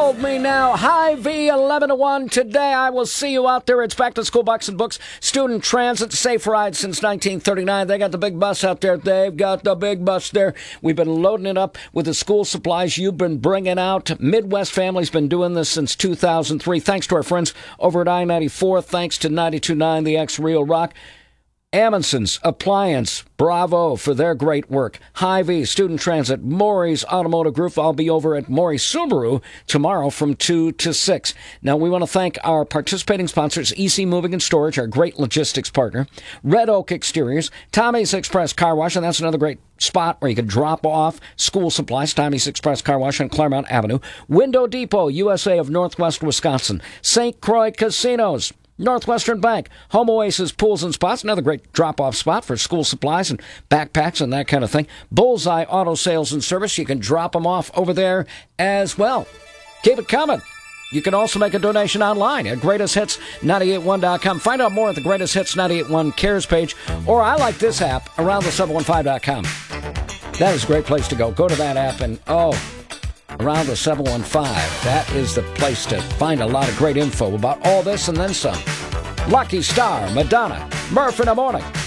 told me now. Hy-Vee 11 to 1. Today I will see you out there. It's Back to School Bucks and Books. Student Transit, safe ride since 1939. They got the big bus out there. They've got the big bus there. We've been loading it up with the school supplies you've been bringing out. Midwest Family's been doing this since 2003. Thanks to our friends over at I-94. Thanks to 92.9 The X Real Rock. Amundsen's Appliance, bravo for their great work. Hy-Vee, Student Transit, Maury's Automotive Group. I'll be over at Maury Subaru tomorrow from 2 to 6. Now, we want to thank our participating sponsors, EC Moving and Storage, our great logistics partner, Red Oak Exteriors, Tommy's Express Car Wash, and that's another great spot where you can drop off school supplies, Tommy's Express Car Wash on Claremont Avenue, Window Depot, USA of Northwest Wisconsin, St. Croix Casinos, Northwestern Bank, Home Oasis Pools and Spots, another great drop-off spot for school supplies and backpacks and that kind of thing. Bullseye Auto Sales and Service, you can drop them off over there as well. Keep it coming. You can also make a donation online at greatesthits981.com. Find out more at the Greatest Hits 981 Cares page, or I like this app, aroundthe715.com. That is a great place to go. Go to that app and, Around the 715. That is the place to find a lot of great info about all this and then some. Lucky Star, Madonna, Murph in the Morning.